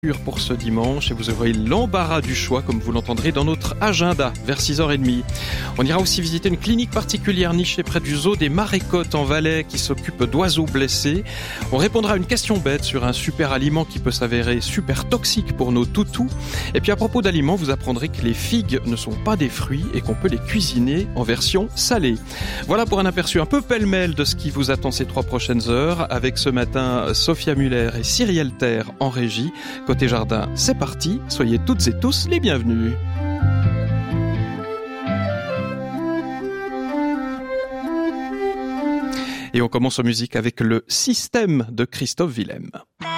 pour ce dimanche et vous aurez l'embarras du choix comme vous l'entendrez dans notre agenda vers 6h30. On ira aussi visiter une clinique particulière nichée près du zoo des Marécottes en Valais qui s'occupe d'oiseaux blessés. On répondra à une question bête sur un super aliment qui peut s'avérer super toxique pour nos toutous. Et puis à propos d'aliments, vous apprendrez que les figues ne sont pas des fruits et qu'on peut les cuisiner en version salée. Voilà pour un aperçu un peu pêle-mêle de ce qui vous attend ces 3 prochaines heures avec ce matin Sophia Muller et Cyrielle Terre en régie. Côté jardin, c'est parti, soyez toutes et tous les bienvenus. Et on commence en musique avec le Système de Christophe Willem.